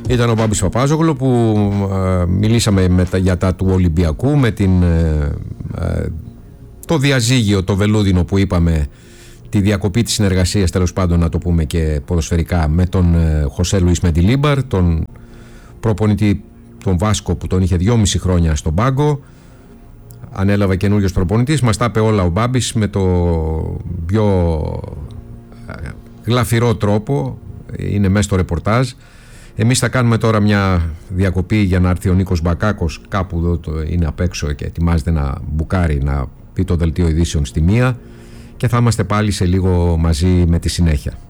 Ήταν ο Μπάμπης Παπάζογλου που μιλήσαμε για τα του Ολυμπιακού, με το διαζύγιο, το βελούδινο που είπαμε, τη διακοπή της συνεργασίας, τέλος πάντων να το πούμε και ποδοσφαιρικά, με τον Χωσέ Λουίς Μεντιλίμπαρ, τον προπονητή τον Βάσκο που τον είχε 2,5 χρόνια στον πάγκο. Ανέλαβε καινούριος προπονητής, μας τα είπε όλα ο Μπάμπης με το πιο γλαφυρό τρόπο, είναι μέσα στο ρεπορτάζ. Εμείς θα κάνουμε τώρα μια διακοπή για να έρθει ο Νίκος Μπακάκος, κάπου εδώ είναι απ' έξω και ετοιμάζεται να μπουκάρει, να πει το δελτίο ειδήσεων στη 1, και θα είμαστε πάλι σε λίγο μαζί με τη συνέχεια.